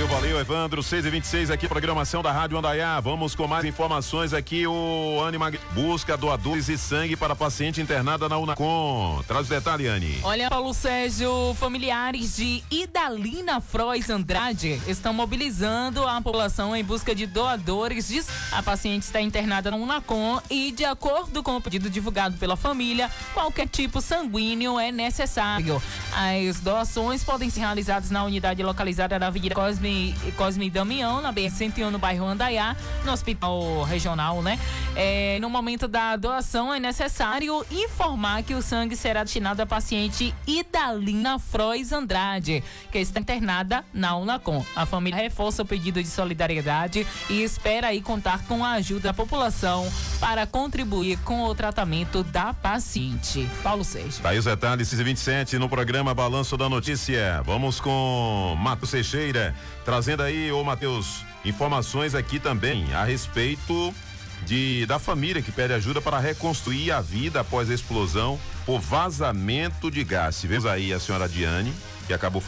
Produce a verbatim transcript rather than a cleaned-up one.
Valeu, valeu, Evandro. seis e vinte e seis aqui, programação da Rádio Andaiá. Vamos com mais informações aqui. O Anima busca doadores e sangue para paciente internada na Unacom. Traz o detalhe, Anne. Olha, Paulo Sérgio, familiares de Idalina Frois Andrade estão mobilizando a população em busca de doadores. Diz a paciente está internada na Unacom e, de acordo com o pedido divulgado pela família, qualquer tipo sanguíneo é necessário. As doações podem ser realizadas na unidade localizada na Avenida Cosme, Cosme Damião, na B R cento e um, no bairro Andaiá, no hospital regional, né? É, no momento da doação é necessário informar que o sangue será destinado à paciente Idalina Frois Andrade, que está internada na Unacom. A família reforça o pedido de solidariedade e espera aí contar com a ajuda da população para contribuir com o tratamento da paciente. Paulo Sérgio. Tá aí os detalhes, seis e vinte e sete no programa Balanço da Notícia. Vamos com Matheus Teixeira, trazendo aí, ô Matheus, informações aqui também a respeito de da família que pede ajuda para reconstruir a vida após a explosão por vazamento de gás. Vemos aí a senhora Diane, que acabou